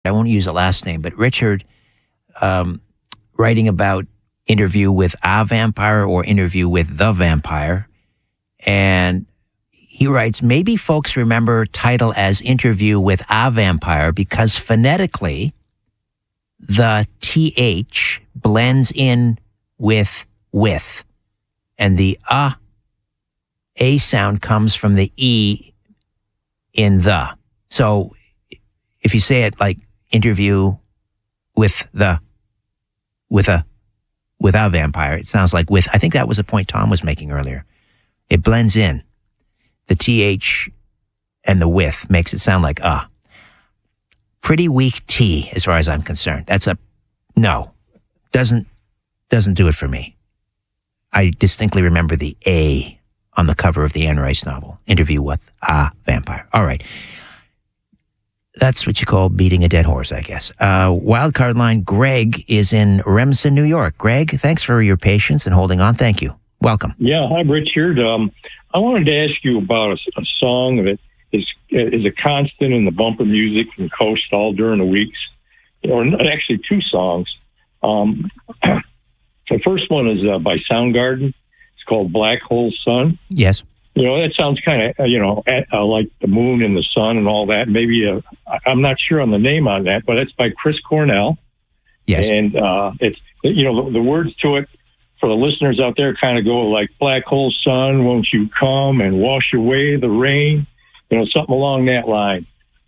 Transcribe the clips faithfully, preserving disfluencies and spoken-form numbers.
I won't use a last name, but Richard um, writing about Interview with a Vampire or Interview with the Vampire. And he writes, maybe folks remember title as Interview with a Vampire because phonetically, the T H blends in with with. And the a, a sound comes from the E in the. So if you say it like Interview with the, with a, with a vampire, it sounds like with. I think that was a point Tom was making earlier. It blends in. The T H and the with makes it sound like ah. Uh. Pretty weak T as far as I'm concerned. That's a no. Doesn't doesn't do it for me. I distinctly remember the A on the cover of the Anne Rice novel, Interview with a Vampire. All right. That's what you call beating a dead horse, I guess. Uh, wildcard line, Greg is in Remsen, New York. Greg, thanks for your patience and holding on. Thank you. Welcome. Yeah, hi, Richard. Um, I wanted to ask you about a, a song that is is a constant in the bumper music from Coast all during the weeks, or actually two songs. Um, the first one is uh, by Soundgarden. It's called Black Hole Sun. Yes. You know, that sounds kind of, uh, you know, at, uh, like the moon and the sun and all that. Maybe uh, I'm not sure on the name on that, but it's by Chris Cornell. Yes. And uh, it's, you know, the, the words to it for the listeners out there kind of go like, black hole sun, won't you come and wash away the rain? You know, something along that line.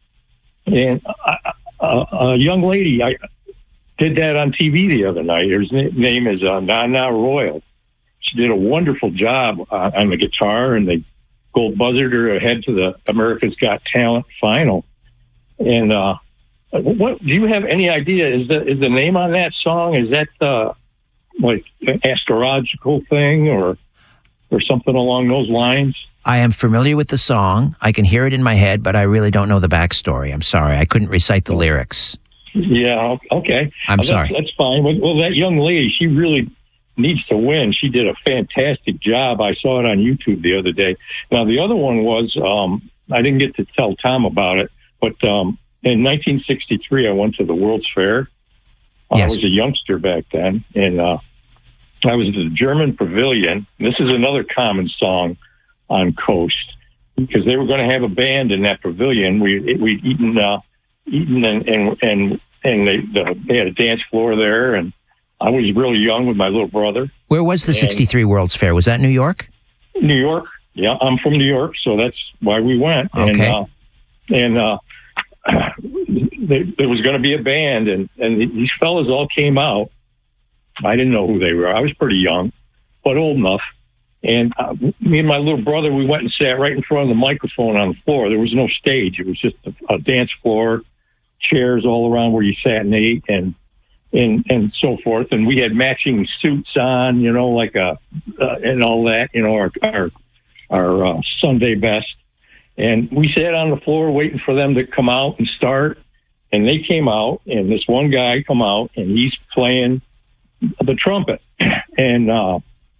And uh, uh, a young lady, I did that on T V the other night. Her name is uh, Nana Royal. She did a wonderful job uh, on the guitar, and they gold buzzard her ahead to the America's Got Talent final. And uh, what do you have any idea? Is the is the name on that song? Is that uh, like an astrological thing, or or something along those lines? I am familiar with the song. I can hear it in my head, but I really don't know the backstory. I'm sorry. I couldn't recite the lyrics. Yeah, okay. I'm well, sorry. That's, that's fine. Well, that young lady, she really needs to win. She did a fantastic job. I saw it on YouTube the other day. Now, the other one was, um, I didn't get to tell Tom about it, but um, in nineteen sixty-three, I went to the World's Fair. Yes. I was a youngster back then, and uh, I was at the German Pavilion. This is another common song on Coast, because they were going to have a band in that pavilion. We we'd eaten, uh, eaten, and and and, and they the, they had a dance floor there, and I was really young with my little brother. Where was the and sixty-three World's Fair? Was that New York? New York. Yeah, I'm from New York, so that's why we went. Okay. And uh, and uh, there, there was going to be a band, and and these fellas all came out. I didn't know who they were. I was pretty young, but old enough. And uh, me and my little brother, we went and sat right in front of the microphone on the floor. There was no stage. It was just a, a dance floor, chairs all around where you sat and ate, and and and so forth. And we had matching suits on, you know, like a uh, and all that, you know, our our our uh, Sunday best. And we sat on the floor waiting for them to come out and start. And they came out, and this one guy come out, and he's playing the trumpet, and. uh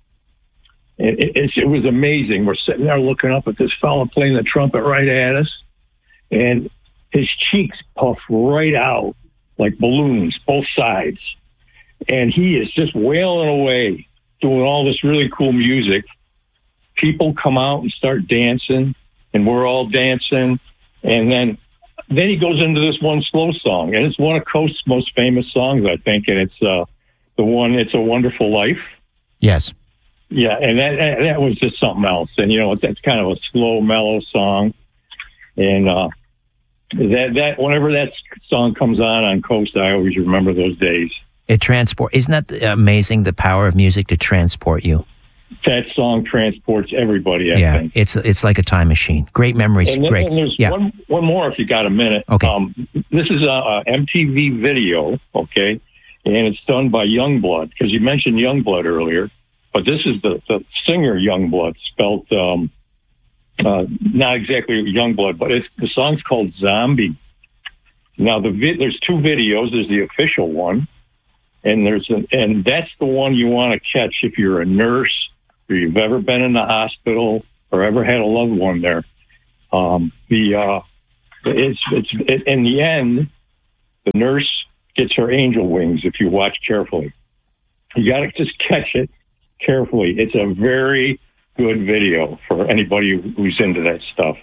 It, it, it was amazing. We're sitting there looking up at this fellow playing the trumpet right at us, and his cheeks puff right out like balloons, both sides. And he is just wailing away, doing all this really cool music. People come out and start dancing, and we're all dancing. And then then he goes into this one slow song, and it's one of Coast's most famous songs, I think, and it's uh, the one, It's a Wonderful Life. Yes. Yeah, and that that was just something else. And, you know, that's kind of a slow, mellow song. And uh, that that whenever that song comes on on Coast, I always remember those days. It transport. Isn't that amazing, the power of music to transport you? That song transports everybody, I yeah, think. it's it's like a time machine. Great memories, and then, Greg. And there's yeah. one, one more if you got a minute. Okay. Um, this is a, a M T V video, okay? And it's done by Youngblood, because you mentioned Youngblood earlier. But this is the, the singer Youngblood, spelled um, uh, not exactly Youngblood, but it's, the song's called Zombie. Now, the vi- there's two videos. There's the official one, and there's an, and that's the one you want to catch if you're a nurse or you've ever been in the hospital or ever had a loved one there. Um, the uh, it's it's it, in the end, The nurse gets her angel wings if you watch carefully. You got to just catch it carefully. It's a very good video for anybody who's into that stuff.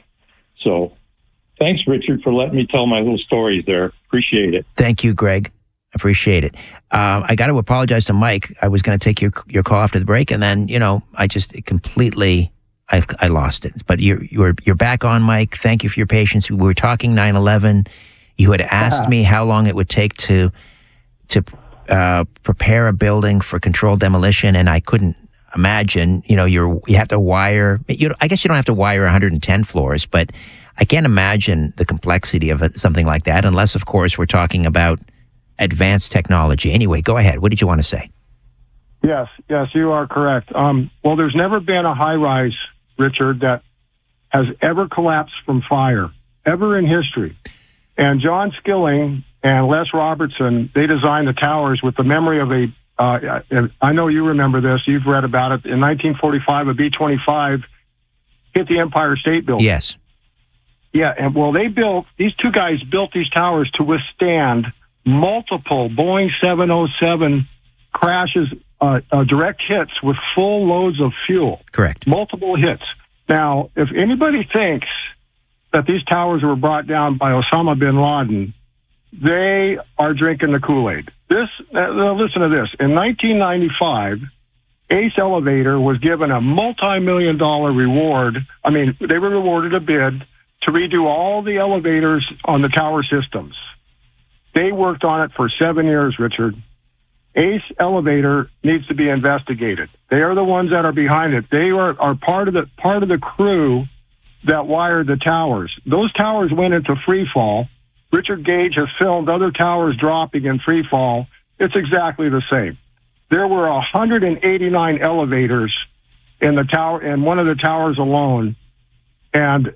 So thanks, Richard, for letting me tell my little stories there. Appreciate it. Thank you, Greg. Appreciate it. Uh, I got to apologize to Mike. I was going to take your your call after the break, and then, you know, I just completely, I, I lost it. But you're, you're, you're back on, Mike. Thank you for your patience. We were talking nine eleven. You had asked me how long it would take to, to, uh, prepare a building for controlled demolition, and I couldn't imagine, you know, you're, you have to wire, you, I guess you don't have to wire one hundred ten floors, but I can't imagine the complexity of something like that, unless, of course, we're talking about advanced technology. Anyway, go ahead. What did you want to say? Yes, yes, you are correct. Um, well, there's never been a high-rise, Richard, that has ever collapsed from fire, ever in history. And John Skilling and Les Robertson, they designed the towers with the memory of a, uh, I know you remember this, you've read about it. In nineteen forty-five, a B twenty-five hit the Empire State Building. Yes. Yeah, and well, they built, these two guys built these towers to withstand multiple Boeing seven oh seven crashes, uh, uh, direct hits with full loads of fuel. Correct. Multiple hits. Now, if anybody thinks that these towers were brought down by Osama bin Laden, they are drinking the Kool-Aid. This, uh, listen to this. In nineteen ninety-five, Ace Elevator was given a multi-million dollar reward. I mean, they were rewarded a bid to redo all the elevators on the tower systems. They worked on it for seven years, Richard. Ace Elevator needs to be investigated. They are the ones that are behind it. They are, are part of the part of the crew that wired the towers. Those towers went into free fall. Richard Gage has filmed other towers dropping in free fall. It's exactly the same. There were one hundred eighty-nine elevators in the tower, in one of the towers alone, and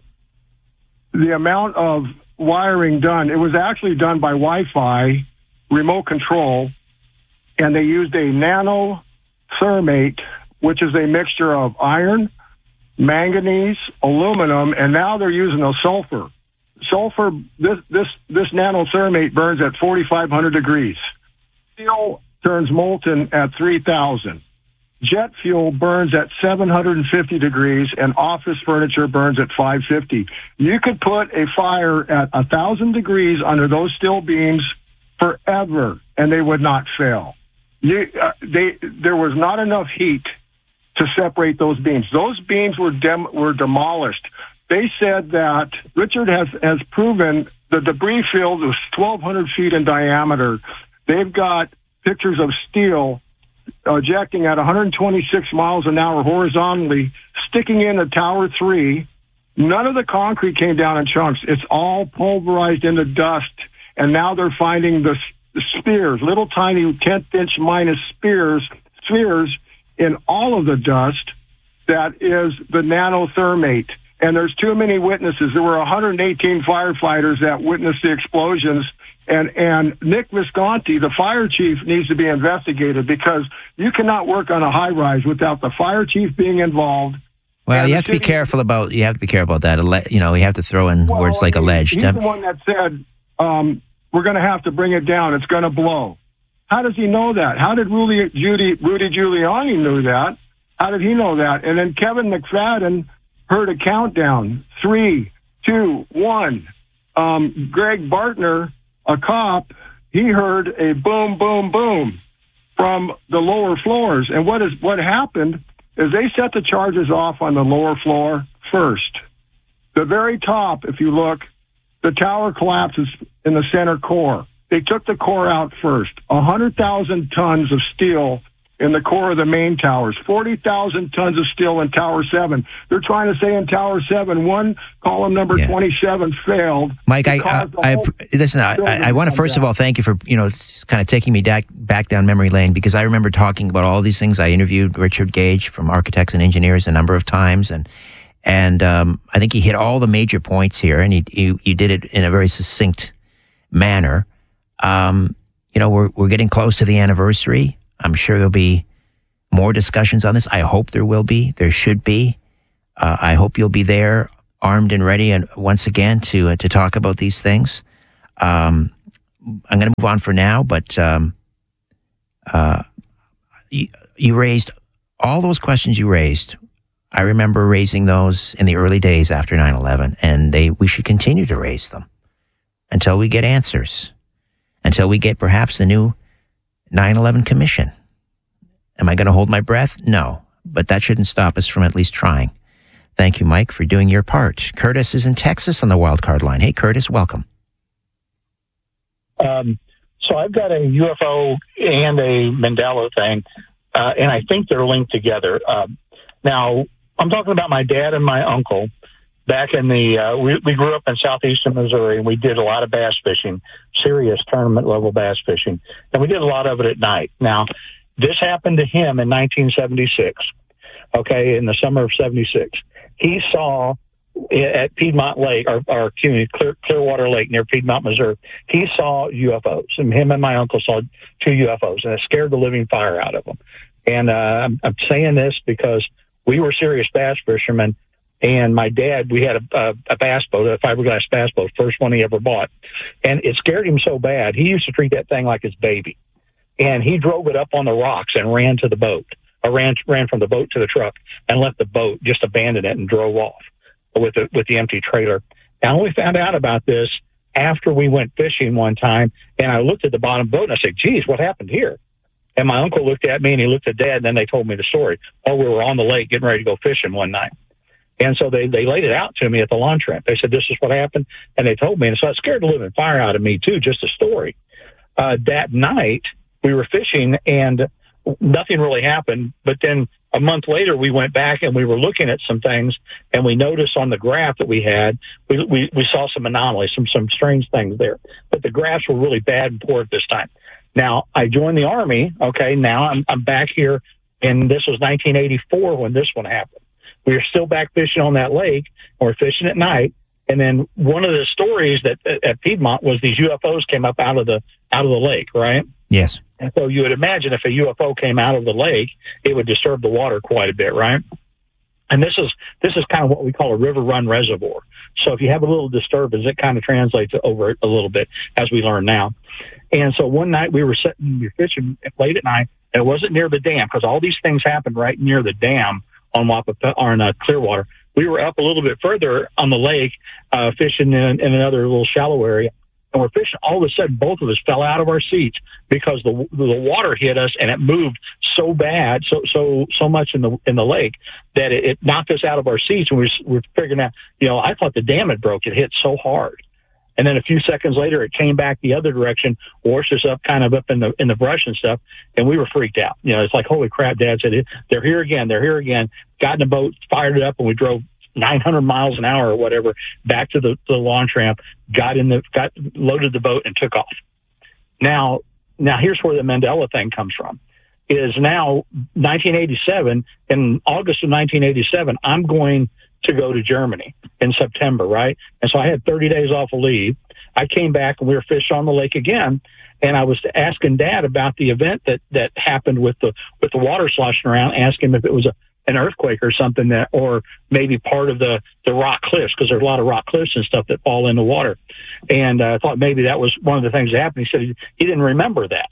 the amount of wiring done, it was actually done by Wi-Fi, remote control, and they used a nanothermate, which is a mixture of iron, manganese, aluminum, and now they're using a sulfur. Sulfur, this this this nanothermate burns at forty-five hundred degrees. Steel turns molten at three thousand. Jet fuel burns at seven hundred fifty degrees, and office furniture burns at five fifty. You could put a fire at one thousand degrees under those steel beams forever, and they would not fail. You, uh, they, there was not enough heat to separate those beams. Those beams were dem- were demolished. They said that Richard has, has proven the debris field was twelve hundred feet in diameter. They've got pictures of steel ejecting at one hundred twenty-six miles an hour horizontally, sticking into Tower three. None of the concrete came down in chunks. It's all pulverized into dust, and now they're finding the, the spheres, little tiny tenth inch minus spheres, spheres in all of the dust that is the nanothermate. And there's too many witnesses. There were one hundred eighteen firefighters that witnessed the explosions. And and Nick Visconti, the fire chief, needs to be investigated because you cannot work on a high rise without the fire chief being involved. Well, you have to be careful about you have to be careful about that. You know, you have to throw in well, words like he, alleged. He's the one that said um, we're going to have to bring it down. It's going to blow. How does he know that? How did Rudy, Judy, Rudy Giuliani knew that? How did he know that? And then Kevin McFadden heard a countdown: three, two, one. Um, Greg Bartner, a cop, he heard a boom, boom, boom from the lower floors. And what is what happened is they set the charges off on the lower floor first. The very top, if you look, the tower collapses in the center core. They took the core out first. one hundred thousand tons of steel in the core of the main towers, forty thousand tons of steel in Tower seven. They're trying to say in Tower seven, one column number yeah. twenty-seven failed. Mike, I, I, I listen, I, I want to first down. of all thank you for, you know, kind of taking me back, back down memory lane, because I remember talking about all these things. I interviewed Richard Gage from Architects and Engineers a number of times, and and um, I think he hit all the major points here, and he, he, he did it in a very succinct manner. Um, you know, we're we're getting close to the anniversary. I'm sure there'll be more discussions on this. I hope there will be. There should be. Uh, I hope you'll be there, armed and ready, and once again to uh, to talk about these things. Um, I'm going to move on for now, but um, uh, you, you raised all those questions you raised. I remember raising those in the early days after nine eleven, and they we should continue to raise them until we get answers, until we get perhaps the new nine eleven Commission. Am I going to hold my breath? No, but that shouldn't stop us from at least trying. Thank you, Mike, for doing your part. Curtis is in Texas on the wild card line. Hey, Curtis, welcome. Um, so I've got a U F O and a Mandela thing, uh, and I think they're linked together. Uh, now, I'm talking about my dad and my uncle. Back in the, uh, we, we grew up in southeastern Missouri, and we did a lot of bass fishing, serious tournament level bass fishing, and we did a lot of it at night. Now, this happened to him in nineteen seventy-six, okay, in the summer of seventy-six. He saw at Piedmont Lake, or, or excuse me, Clear, Clearwater Lake near Piedmont, Missouri, he saw U F Os, and him and my uncle saw two U F Os, and it scared the living fire out of them. And uh, I'm, I'm saying this because we were serious bass fishermen, and my dad, we had a, a, a bass boat, a fiberglass bass boat, first one he ever bought, and it scared him so bad, he used to treat that thing like his baby. And he drove it up on the rocks and ran to the boat, or ran, ran from the boat to the truck and left the boat, just abandoned it and drove off with the, with the empty trailer. And I only found out about this after we went fishing one time, and I looked at the bottom boat and I said, geez, what happened here? And my uncle looked at me and he looked at Dad, and then they told me the story. Oh, we were on the lake getting ready to go fishing one night. And so they, they laid it out to me at the launch ramp. They said, this is what happened. And they told me. And so it scared the living fire out of me too, just a story. Uh, that night we were fishing and nothing really happened. But then a month later, we went back and we were looking at some things, and we noticed on the graph that we had, we, we, we saw some anomalies, some, some strange things there. But the graphs were really bad and poor at this time. Now, I joined the Army. Okay, now I'm, I'm back here, and this was nineteen eighty-four when this one happened. We were still back fishing on that lake, and we're fishing at night. And then one of the stories that at Piedmont was these U F Os came up out of the out of the lake, right? Yes. And so you would imagine if a U F O came out of the lake, it would disturb the water quite a bit, right? And this is this is kind of what we call a river run reservoir. So if you have a little disturbance, it kind of translates over it a little bit, as we learn now. And so one night we were sitting, we were fishing late at night, and it wasn't near the dam, because all these things happened right near the dam on Wapapa, or in uh, Clearwater. We were up a little bit further on the lake, uh, fishing in, in another little shallow area. And we're fishing. All of a sudden, both of us fell out of our seats because the the water hit us, and it moved so bad, so so so much in the in the lake that it, it knocked us out of our seats. And we were, we're figuring out, you know, I thought the dam had broke. It hit so hard. And then a few seconds later, it came back the other direction, washed us up, kind of up in the in the brush and stuff, and we were freaked out. You know, it's like, holy crap! Dad said, "They're here again. They're here again." Got in the boat, fired it up, and we drove nine hundred miles an hour or whatever back to the, the launch ramp. Got in the got loaded the boat and took off. Now, now here's where the Mandela thing comes from. Is now nineteen eighty-seven. In August of nineteen eighty-seven, I'm going to go to Germany in September, right? And so I had thirty days off of leave. I came back and we were fishing on the lake again, and I was asking Dad about the event that that happened with the with the water sloshing around, asking him if it was a an earthquake or something, that, or maybe part of the, the rock cliffs, because there's a lot of rock cliffs and stuff that fall in the water. And uh, I thought maybe that was one of the things that happened. He said he, he didn't remember that.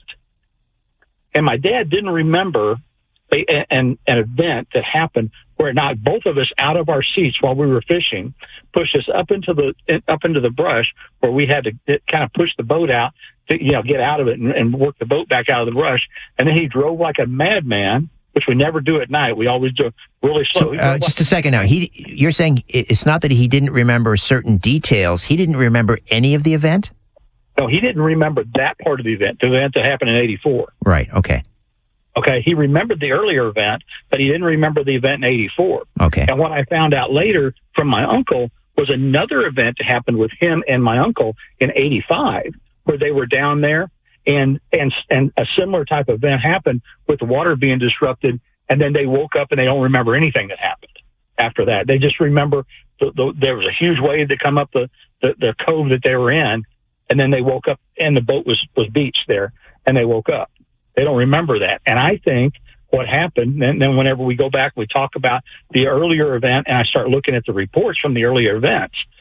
And my dad didn't remember a, an, an event that happened where it knocked both of us out of our seats while we were fishing, pushed us up into the up into the brush, where we had to kind of push the boat out to, you know, get out of it and, and work the boat back out of the brush. And then he drove like a madman, which we never do at night. We always do really slow. So, uh, just a second now. He, you're saying it's not that he didn't remember certain details. He didn't remember any of the event? No, he didn't remember that part of the event, the event that happened in eighty-four. Right, okay. Okay, he remembered the earlier event, but he didn't remember the event in eighty-four. Okay. And what I found out later from my uncle was another event that happened with him and my uncle in eighty-five, where they were down there. And, and, and a similar type of event happened with the water being disrupted. And then they woke up and they don't remember anything that happened after that. They just remember the, the, there was a huge wave that come up the, the, the cove that they were in. And then they woke up and the boat was, was beached there, and they woke up. They don't remember that. And I think what happened, and then whenever we go back, we talk about the earlier event, and I start looking at the reports from the earlier events.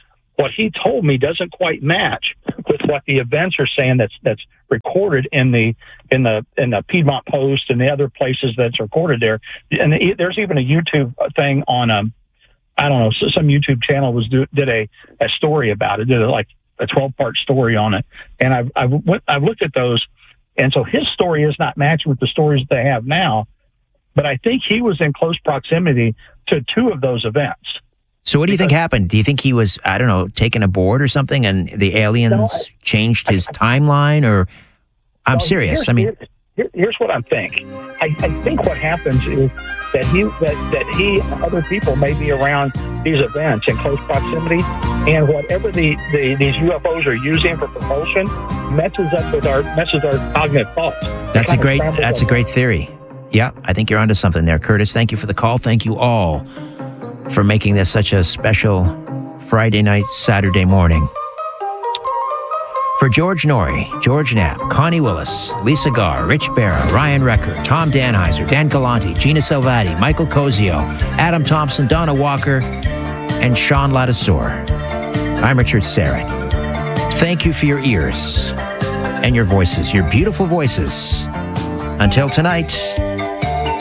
what he told me doesn't quite match with what the events are saying that's that's recorded in the in the in the Piedmont Post and the other places that's recorded there. And the, there's even a YouTube thing on um I don't know, so some YouTube channel was do, did a, a story about it, did a, like a twelve part story on it. And I've, I've, went, I've looked at those. And so his story is not matching with the stories they have now, but I think he was in close proximity to two of those events. So what do you because, think happened? Do you think he was, I don't know, taken aboard or something and the aliens no, I, changed his I, timeline or I'm well, serious. I mean, here, here's what I think. I, I think what happens is that he that, that he and other people may be around these events in close proximity, and whatever the, the these U F Os are using for propulsion messes up with our messes our cognitive thoughts. That's a great that's a great theory. Yeah, I think you're onto something there, Curtis. Thank you for the call. Thank you all for making this such a special Friday night, Saturday morning. For George Norrie, George Knapp, Connie Willis, Lisa Garr, Rich Barra, Ryan Recker, Tom Danheiser, Dan Galanti, Gina Salvati, Michael Cozio, Adam Thompson, Donna Walker, and Sean Ladisor. I'm Richard Syrett. Thank you for your ears and your voices, your beautiful voices. Until tonight,